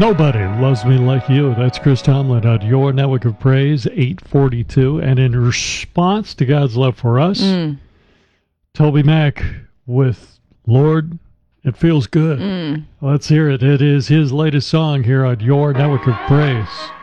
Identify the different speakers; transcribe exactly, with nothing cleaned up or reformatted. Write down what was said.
Speaker 1: Nobody loves me like you. That's Chris Tomlin on your network of praise, eight forty-two. And in response to God's love for us,
Speaker 2: Mm.
Speaker 1: Toby Mac with Lord, It Feels Good.
Speaker 2: Mm.
Speaker 1: Let's hear it. It is his latest song here on your network of praise.